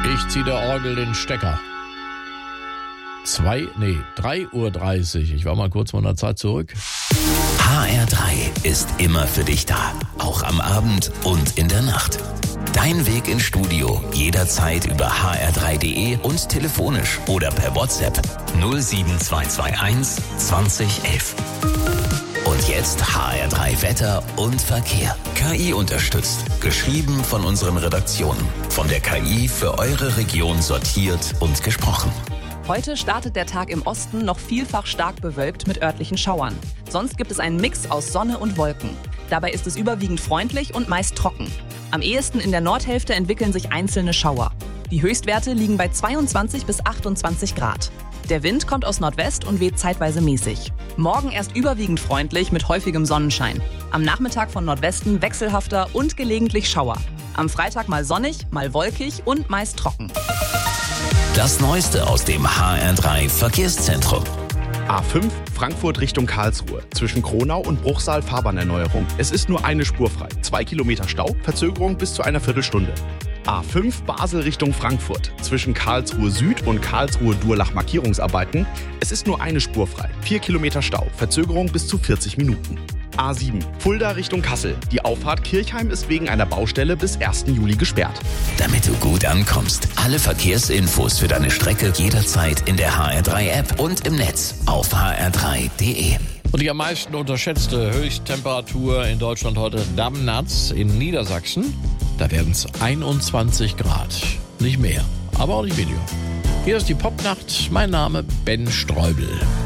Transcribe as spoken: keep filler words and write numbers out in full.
Ich ziehe der Orgel den Stecker. Zwei, nee, drei Uhr dreißig. Ich war mal kurz von der Zeit zurück. H R drei ist immer für dich da. Auch am Abend und in der Nacht. Dein Weg ins Studio jederzeit über h r drei punkt d e und telefonisch oder per WhatsApp null sieben zwei zwei eins zwanzig elf. Und jetzt H R drei Wetter und Verkehr. K I unterstützt. Geschrieben von unseren Redaktionen. Von der K I für eure Region sortiert und gesprochen. Heute startet der Tag im Osten noch vielfach stark bewölkt mit örtlichen Schauern. Sonst gibt es einen Mix aus Sonne und Wolken. Dabei ist es überwiegend freundlich und meist trocken. Am ehesten in der Nordhälfte entwickeln sich einzelne Schauer. Die Höchstwerte liegen bei zweiundzwanzig bis achtundzwanzig Grad. Der Wind kommt aus Nordwest und weht zeitweise mäßig. Morgen erst überwiegend freundlich mit häufigem Sonnenschein. Am Nachmittag von Nordwesten wechselhafter und gelegentlich Schauer. Am Freitag mal sonnig, mal wolkig und meist trocken. Das Neueste aus dem H R drei Verkehrszentrum. A fünf Frankfurt Richtung Karlsruhe. Zwischen Kronau und Bruchsal Fahrbahnerneuerung. Es ist nur eine Spur frei. Zwei Kilometer Stau, Verzögerung bis zu einer Viertelstunde. A fünf Basel Richtung Frankfurt. Zwischen Karlsruhe Süd und Karlsruhe Durlach Markierungsarbeiten. Es ist nur eine Spur frei. Vier Kilometer Stau, Verzögerung bis zu vierzig Minuten. A sieben Fulda Richtung Kassel. Die Auffahrt Kirchheim ist wegen einer Baustelle bis ersten Juli gesperrt. Damit du gut ankommst. Alle Verkehrsinfos für deine Strecke jederzeit in der H R drei App und im Netz auf h r drei punkt d e. Und die am meisten unterschätzte Höchsttemperatur in Deutschland heute Damnatz in Niedersachsen. Da werden es einundzwanzig Grad. Nicht mehr, aber auch nicht weniger. Hier ist die Popnacht. Mein Name Ben Streubel.